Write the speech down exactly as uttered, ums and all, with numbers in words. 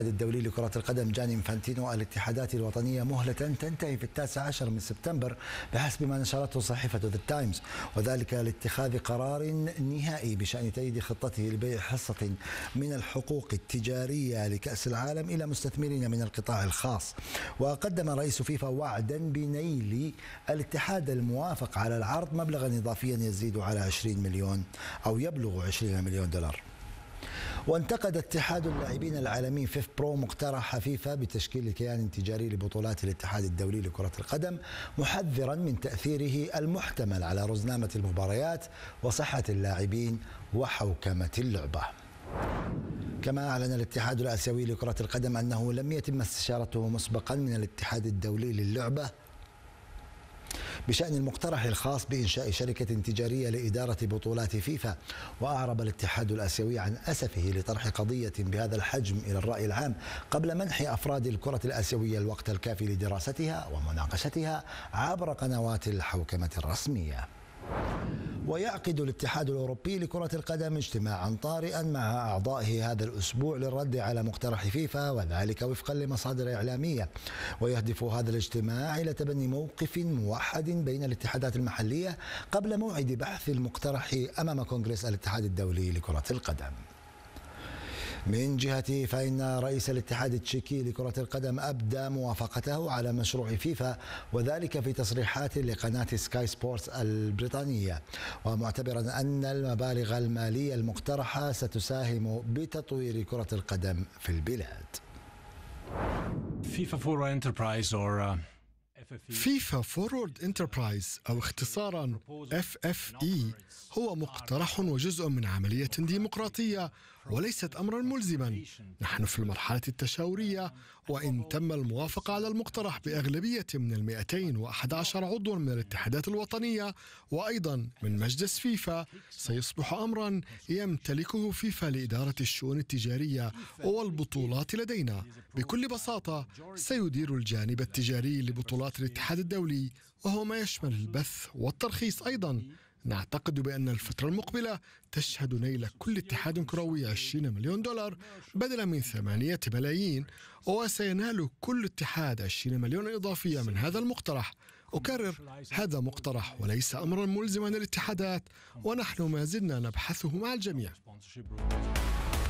الدولي لكرة القدم جاني انفانتينو الاتحادات الوطنية مهلة تنتهي في التاسع عشر من سبتمبر بحسب ما نشرته صحيفة ذا تايمز، وذلك لاتخاذ قرار نهائي بشأن تأييد خطته لبيع حصة من الحقوق التجارية لكأس العالم إلى مستثمرين من القطاع الخاص. وقدم رئيس فيفا وعدا بنيل الاتحاد الموافق على العرض مبلغا إضافيا يزيد على عشرين مليون أو يبلغ عشرين مليون دولار. وانتقد اتحاد اللاعبين العالمي فيف برو مقترح فيفا بتشكيل الكيان تجاري لبطولات الاتحاد الدولي لكرة القدم، محذرا من تأثيره المحتمل على رزنامة المباريات وصحة اللاعبين وحوكمة اللعبة. كما أعلن الاتحاد الآسيوي لكرة القدم أنه لم يتم استشارته مسبقا من الاتحاد الدولي للعبة بشأن المقترح الخاص بإنشاء شركة تجارية لإدارة بطولات فيفا. وأعرب الاتحاد الآسيوي عن أسفه لطرح قضية بهذا الحجم إلى الرأي العام قبل منح أفراد الكرة الآسيوية الوقت الكافي لدراستها ومناقشتها عبر قنوات الحوكمة الرسمية. ويعقد الاتحاد الأوروبي لكرة القدم اجتماعا طارئا مع أعضائه هذا الأسبوع للرد على مقترح فيفا، وذلك وفقا لمصادر إعلامية. ويهدف هذا الاجتماع إلى تبني موقف موحد بين الاتحادات المحلية قبل موعد بحث المقترح أمام كونغرس الاتحاد الدولي لكرة القدم. من جهته فإن رئيس الاتحاد التشيكي لكرة القدم أبدى موافقته على مشروع فيفا، وذلك في تصريحات لقناة سكاي سبورتس البريطانية، ومعتبرا أن المبالغ المالية المقترحة ستساهم بتطوير كرة القدم في البلاد. فيفا فورورد انتربرايز or فيفا فورورد انتربرايز أو اختصارا إف إف إي هو مقترح وجزء من عملية ديمقراطية وليست أمرا ملزما. نحن في المرحلة التشاورية، وإن تم الموافقة على المقترح بأغلبية من المئتين وأحد عشر عضوا من الاتحادات الوطنية وأيضا من مجلس فيفا، سيصبح أمرا يمتلكه فيفا لإدارة الشؤون التجارية والبطولات لدينا. بكل بساطة سيدير الجانب التجاري لبطولات الاتحاد الدولي، وهو ما يشمل البث والترخيص أيضا. نعتقد بأن الفترة المقبلة تشهد نيل كل اتحاد كروي عشرين مليون دولار بدلا من ثمانية ملايين، وسينال كل اتحاد عشرين مليون إضافية من هذا المقترح. أكرر، هذا مقترح وليس أمرا ملزما للاتحادات، ونحن ما زلنا نبحثه مع الجميع.